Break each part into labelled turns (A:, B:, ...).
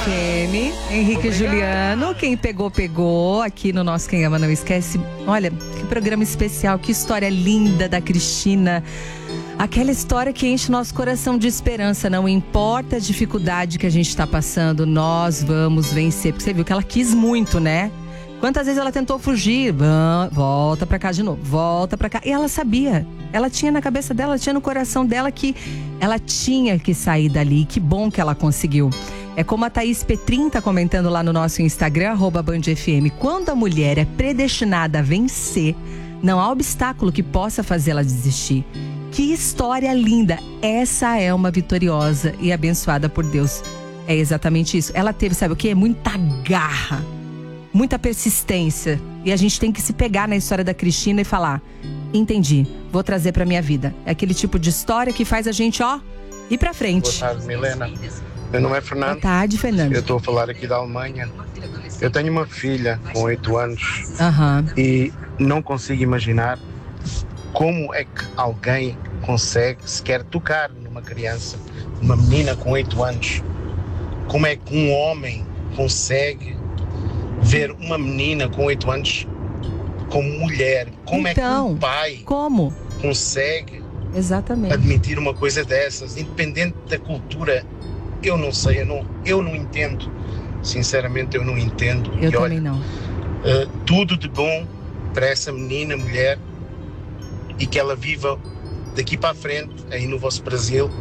A: FM, Henrique e Juliano. Quem pegou, pegou. Aqui no nosso Quem Ama Não Esquece. Olha, que programa especial, que história linda da Cristina. Aquela história que enche nosso coração de esperança. Não importa a dificuldade que a gente está passando, nós vamos vencer. Porque você viu que ela quis muito, né? Quantas vezes ela tentou fugir? Volta pra cá de novo, volta pra cá. E ela sabia, ela tinha na cabeça dela, tinha no coração dela que ela tinha que sair dali. Que bom que ela conseguiu. É como a Thaís Petrin tá comentando lá no nosso Instagram, @BandFM. Quando a mulher é predestinada a vencer, não há obstáculo que possa fazê-la desistir. Que história linda! Essa é uma vitoriosa e abençoada por Deus. É exatamente isso. Ela teve, sabe o quê? Muita garra. Muita persistência. E a gente tem que se pegar na história da Cristina e falar: entendi, vou trazer pra minha vida. É aquele tipo de história que faz a gente, ir pra frente.
B: Boa tarde, Milena. Meu nome é Fernando.
A: Boa tarde, Fernando.
B: Eu estou a falar aqui da Alemanha. Eu tenho uma filha com 8 anos. E não consigo imaginar como é que alguém consegue sequer tocar numa criança, uma menina com 8 anos. Como é que um homem consegue ver uma menina com 8 anos como mulher? Como é que um pai consegue admitir uma coisa dessas, independente da cultura? Eu não sei, eu não entendo. Sinceramente, eu não entendo.
A: Eu também não.
B: Tudo de bom para essa menina, mulher, e que ela viva daqui para a frente, aí no vosso Brasil,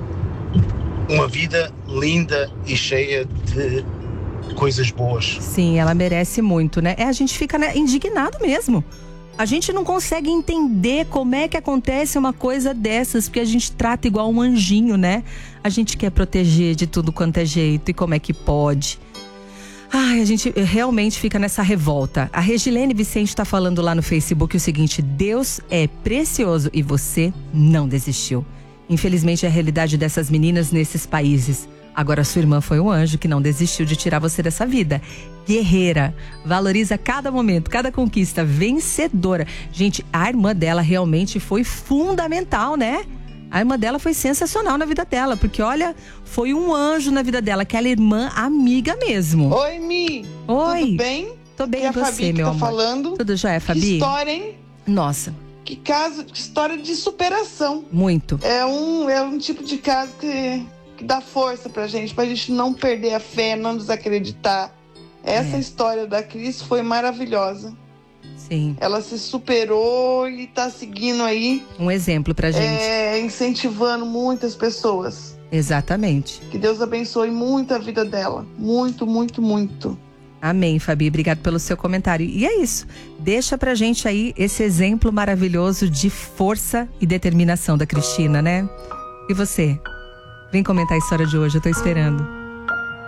B: uma vida linda e cheia de coisas boas.
A: Sim, ela merece muito, né? A gente fica indignado mesmo. A gente não consegue entender como é que acontece uma coisa dessas, porque a gente trata igual um anjinho, né? A gente quer proteger de tudo quanto é jeito, e como é que pode? Ai, a gente realmente fica nessa revolta. A Regilene Vicente tá falando lá no Facebook o seguinte: Deus é precioso e você não desistiu. Infelizmente é a realidade dessas meninas nesses países. Agora sua irmã foi um anjo que não desistiu de tirar você dessa vida. Guerreira, valoriza cada momento, cada conquista, vencedora. Gente, a irmã dela realmente foi fundamental, né? A irmã dela foi sensacional na vida dela, porque olha, foi um anjo na vida dela, aquela irmã amiga mesmo.
C: Oi, Mi.
A: Oi.
C: Tudo bem?
A: Tô bem, e você,
C: Fabi,
A: meu
C: tá
A: amor?
C: Falando.
A: Tudo jóia, Fabi?
C: Que história, hein?
A: Nossa.
C: Que caso, que história de superação.
A: Muito.
C: É um tipo de caso que dá força pra gente não perder a fé, não desacreditar. Essa história da Cris foi maravilhosa.
A: Sim.
C: Ela se superou e tá seguindo aí.
A: Um exemplo pra gente.
C: Incentivando muitas pessoas.
A: Exatamente.
C: Que Deus abençoe muito a vida dela. Muito, muito, muito.
A: Amém, Fabi. Obrigado pelo seu comentário. E é isso. Deixa pra gente aí esse exemplo maravilhoso de força e determinação da Cristina, né? E você? Vem comentar a história de hoje, eu tô esperando.